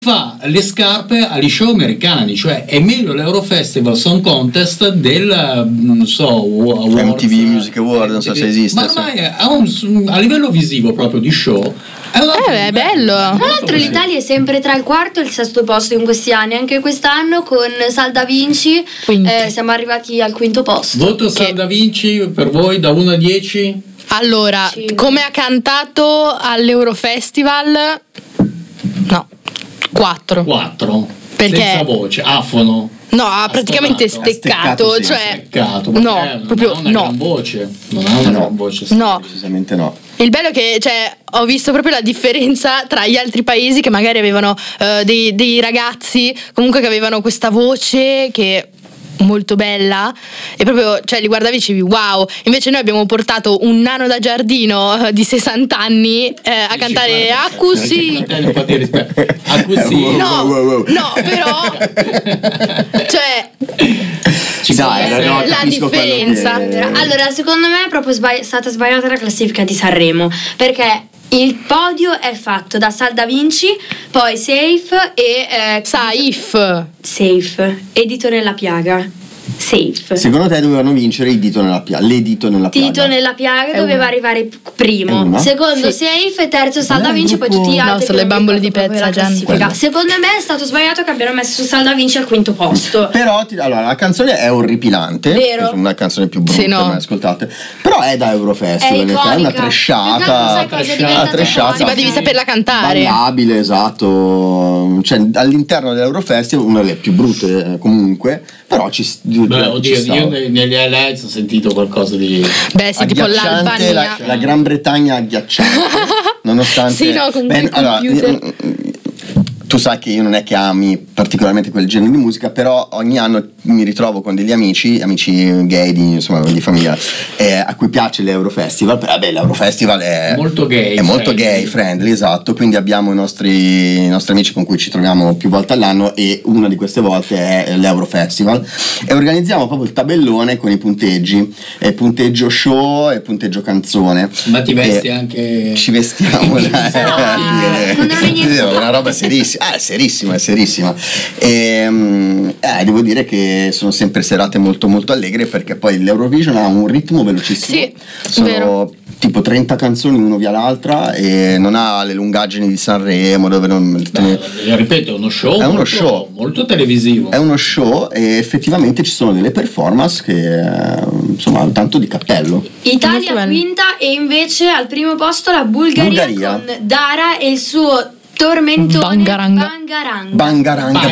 fa le scarpe agli show americani, cioè è meglio l'Eurofestival Song Contest del non so Awards, MTV Music Award, non so se esiste, ma ormai a livello visivo proprio di show è bello. Tra l'altro l'Italia è sempre tra il quarto e il sesto posto in questi anni, anche quest'anno con Sal Da Vinci siamo arrivati al quinto posto. Voto Sal Da Vinci per voi da 1 a 10? Allora, come ha cantato all'Eurofestival? No, 4. Perché? Senza voce, afono. No, ha praticamente steccato, sì, cioè Steccato, no, proprio non ha una gran voce. Non ha una gran voce. No. Precisamente no. Il bello è che, cioè, ho visto proprio la differenza tra gli altri paesi che magari avevano dei ragazzi comunque che avevano questa voce che molto bella e proprio, cioè, li guardavi e dicevi wow. Invece noi abbiamo portato un nano da giardino di 60 anni a cantare a così. No, però cioè la differenza. Allora, secondo me è proprio stata sbagliata la classifica di Sanremo, perché il podio è fatto da Sal Da Vinci, poi Safe e Safe e Dito Nella Piaga. Safe. Secondo te dovevano vincere il Dito Nella Piaga? Le Dito Nella Piaga. Dito Nella Piaga doveva arrivare primo, secondo Safe, terzo Sal Da Vinci, poi tutti gli altri. No, sono le bambole di pezza, secondo me è stato sbagliato che abbiano messo Sal Da Vinci al quinto posto. Però allora la canzone è orripilante, vero? È una canzone più brutta mai ascoltate, però è da Eurofestival, è una tresciata, ma devi saperla cantare, ballabile, esatto, cioè all'interno dell'Eurofestival una delle più brutte comunque, però ci io negli highlights ho sentito qualcosa di tipo l'Albania, la Gran Bretagna agghiacciante nonostante sì, no, con computer. Tu sai che io non è che ami particolarmente quel genere di musica, però ogni anno mi ritrovo con degli amici gay di famiglia, a cui piace l'Eurofestival. Vabbè, l'Eurofestival è molto gay friendly, esatto, quindi abbiamo i nostri amici con cui ci troviamo più volte all'anno e una di queste volte è l'Eurofestival e organizziamo proprio il tabellone con i punteggi, punteggio show e punteggio canzone. Ma ti vesti anche? Ci vestiamo, è una roba serissima. È serissima. E devo dire che sono sempre serate molto molto allegre, perché poi l'Eurovision ha un ritmo velocissimo. Sì, sono vero. Tipo 30 canzoni uno via l'altra e non ha le lungaggini di Sanremo dove ripeto, è uno show molto televisivo. È uno show e effettivamente ci sono delle performance che insomma tanto di cappello. Italia quinta e invece al primo posto la Bulgaria. Con Dara e il suo tormentone Bangaranga.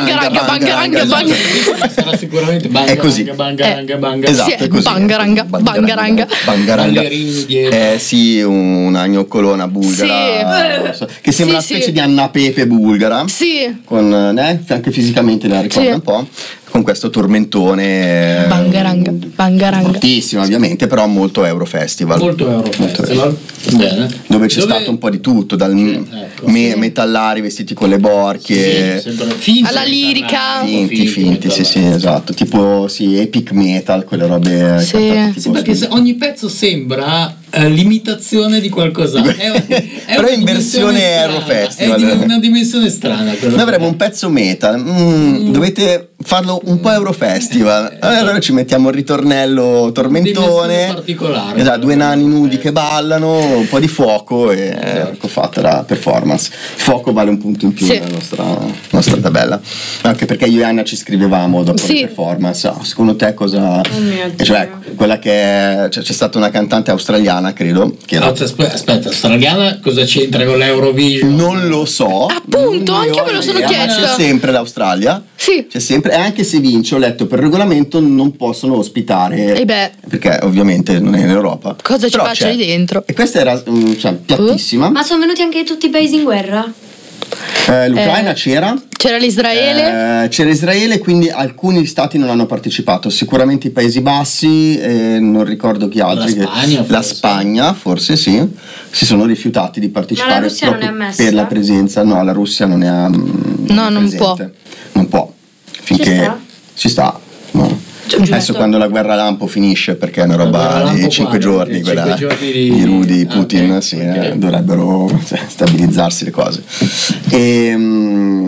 Sarà sicuramente è così. Esatto, è così. Bangaranga. Ballerini dietro. Sì, una gnoccolona bulgara, che sembra una specie di Anna Pepe bulgara. Sì. Con anche fisicamente la ricorda un po'. Con questo tormentone Bangaranga fortissimo ovviamente, però molto Eurofestival. Bene. Dove c'è stato un po' di tutto, dal metallari vestiti con le borchie, alla lirica, finti, sì, esatto, tipo epic metal, quelle robe perché ogni pezzo sembra l'imitazione di qualcosa, però in versione Eurofestival, è una dimensione strana. Noi avremo un pezzo metal, dovete farlo un po' Eurofestival, allora ci mettiamo il ritornello tormentone, particolare, 2 nani nudi che ballano, un po' di fuoco e ecco fatta la performance. Il fuoco vale un punto in più nella nostra tabella, anche perché io e Anna ci scrivevamo dopo la performance. Secondo te cosa cioè quella che c'è stata una cantante australiana, credo che aspetta, australiana cosa c'entra con l'Eurovision? Non lo so, appunto, anche io me lo sono chiesto. C'è sempre l'Australia, c'è sempre, e anche se vince, ho letto per regolamento non possono ospitare, perché ovviamente non è in Europa. Cosa ci faccio lì dentro? E questa era piattissima. Ma sono venuti anche tutti i paesi in guerra? L'Ucraina c'era l'Israele, c'era Israele, quindi alcuni stati non hanno partecipato, sicuramente i Paesi Bassi, non ricordo chi altri, la Spagna forse si sono rifiutati di partecipare. Ma la Russia non è ammessa? Per la presenza, no, la Russia non è non può finché ci sta, no. Adesso quando la guerra lampo finisce, perché è una roba di 5 giorni, quella di Rudy, Putin, okay. Dovrebbero stabilizzarsi le cose.